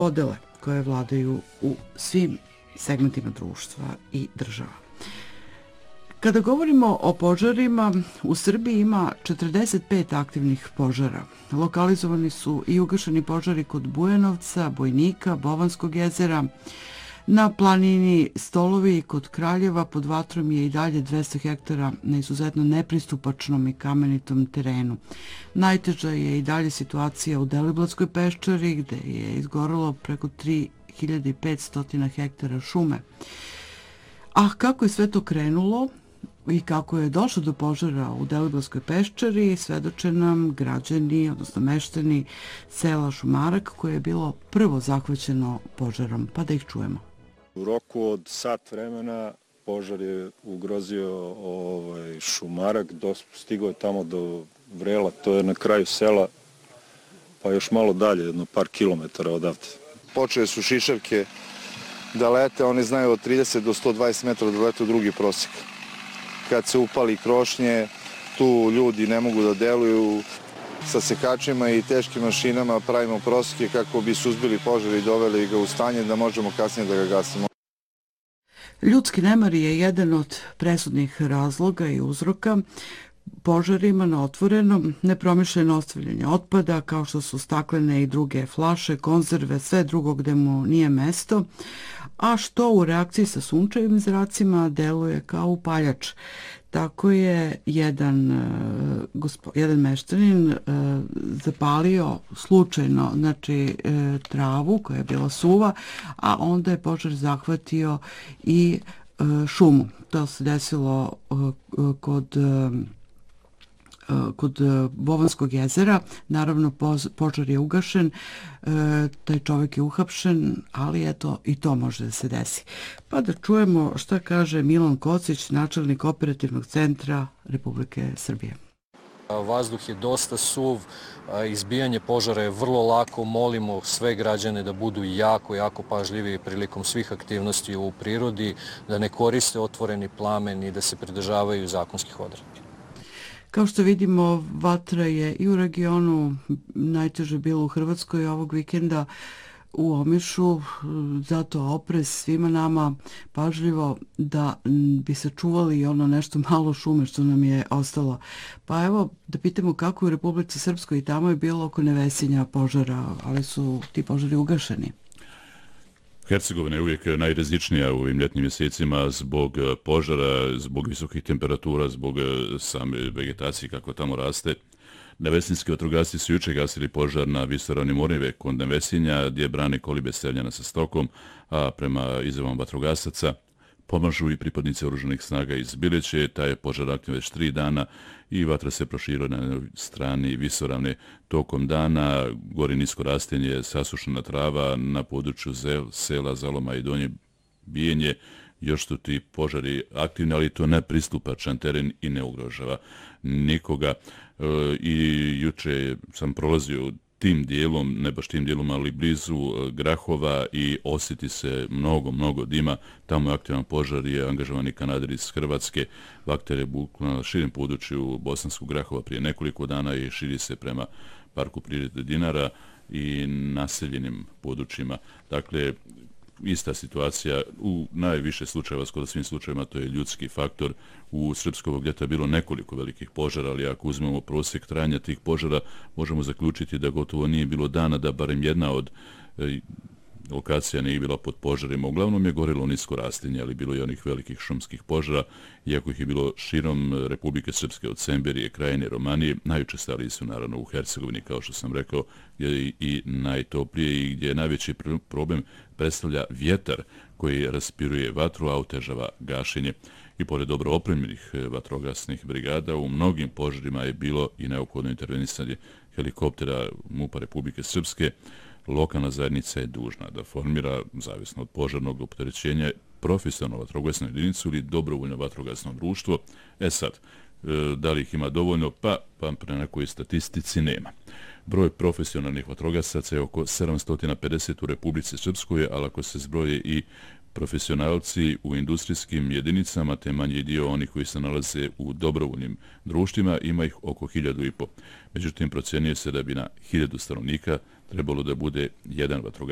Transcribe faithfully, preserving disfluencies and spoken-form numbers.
podele koje vladaju u svim segmentima društva i država. Kada govorimo o požarima, u Srbiji ima četrdeset pet aktivnih požara. Lokalizovani su i ugašeni požari kod Bujanovca, Bojnika, Bovanskog jezera. Na planini Stolovi kod Kraljeva pod vatrom je i dalje dvesta hektara na izuzetno nepristupačnom i kamenitom terenu. Najteža je i dalje situacija u Deliblatskoj peščari gde je izgorelo preko tri hiljade petsto hektara šume. A kako je sve to krenulo i kako je došlo do požara u Deliblatskoj peščari, svedoče nam građani, odnosno meštani sela Šumarak koje je bilo prvo zahvaćeno požarom, pa da ih čujemo. U roku od sat vremena požar je ugrozio ovaj Šumarak, stigao je tamo do Vrela, to je na kraju sela, pa još malo dalje, jedno par kilometara odavde. Počele su šišavke da lete, oni znaju od trideset do sto dvadeset metara da lete u drugi prosjek. Kad se upali krošnje, tu ljudi ne mogu da deluju. Sa sekačima i teškim mašinama pravimo prosjeke kako bi suzbili požar i doveli ga u stanje da možemo kasnije da ga gasimo. Ljudski nemar je jedan od presudnih razloga i uzroka požarima na otvorenom, nepromišljeno ostavljanje otpada kao što su staklene i druge flaše, konzerve, sve drugo gde mu nije mesto, a što u reakciji sa sunčevim zracima deluje kao upaljač. Tako je jedan, gospo, jedan meštanin zapalio slučajno znači, travu koja je bila suva, a onda je požar zahvatio i šumu. To se desilo kod kod Bovanskog jezera. Naravno, požar je ugašen, taj čovjek je uhapšen, ali eto, i to može da se desi. Pa da čujemo šta kaže Milan Kocić, načelnik operativnog centra Republike Srbije. Vazduh je dosta suv, izbijanje požara je vrlo lako, molimo sve građane da budu jako, jako pažljivi prilikom svih aktivnosti u prirodi, da ne koriste otvoreni plamen i da se pridržavaju zakonskih odredbi. Kao što vidimo, vatra je i u regionu, najteže bilo u Hrvatskoj ovog vikenda u Omišu, zato oprez svima nama pažljivo da bi sačuvali ono nešto malo šume što nam je ostalo. Pa evo da pitamo kako u Republici Srpskoj i tamo je bilo oko Nevesinja požara, ali su ti požari ugašeni. Hercegovina je uvijek najrizičnija u ovim ljetnim mjesecima zbog požara, zbog visokih temperatura, zbog same vegetacije kako tamo raste. Nevesinski vatrogasci su juče gasili požar na visoravni Mornjeve kod Nevesinja gdje brane kolibe seljana sa stokom, a prema izjavom vatrogasaca pomažu i pripadnici oružanih snaga iz Bileće. Taj je požar aktivan već tri dana i vatra se proširila na strani visoravne tokom dana. Gori nisko rastenje, sasušena trava na području zel, sela, Zaloma i Donje Bijenje. Još su ti požari aktivni, ali to ne pristupačan teren i ne ugrožava nikoga. E, I juče sam prolazio tim dijelom, ne baš tim dijelom, ali blizu Grahova i osjeti se mnogo, mnogo dima. Tamo je aktivan požar i je angažovani Kanadar iz Hrvatske. Vakter je bukla na širem području Bosanskog Grahova prije nekoliko dana i širi se prema Parku prirode Dinara i naseljenim područjima. Dakle, ista situacija u najviše slučajeva, skoro svim slučajevima, to je ljudski faktor. U srpskog ljeta je bilo nekoliko velikih požara, ali ako uzmemo prosjek trajanja tih požara, možemo zaključiti da gotovo nije bilo dana da barem jedna od e, lokacija nije bila pod požarima. Uglavnom je gorilo nisko rastinje, ali bilo i onih velikih šumskih požara, iako ih je bilo širom Republike Srpske od Semberije, Krajine, Romanije. Najučestaliji su naravno u Hercegovini, kao što sam rekao, gdje je i najtoplije i gdje je najveći problem predstavlja vjetar koji raspiruje vatru, a otežava gašenje. I pored dobro opremljenih vatrogasnih brigada, u mnogim požarima je bilo i neophodno intervenisanje helikoptera MUP-a Republike Srpske. Lokalna zajednica je dužna da formira, zavisno od požarnog opterećenja, profesionalnu vatrogasnu jedinicu ili dobrovoljno vatrogasno društvo. E sad, da li ih ima dovoljno? Pa, pa pre nekoj statistici nema. Broj profesionalnih vatrogasaca je oko sedamsto pedeset u Republici Srpskoj, ali ako se zbroje i profesionalci u industrijskim jedinicama, te manji dio onih koji se nalaze u dobrovoljnim društvima, ima ih oko hiljadu i po. Međutim, procjenjuje se da bi na hiljadu stanovnika trebalo da bude jedan vatrogasac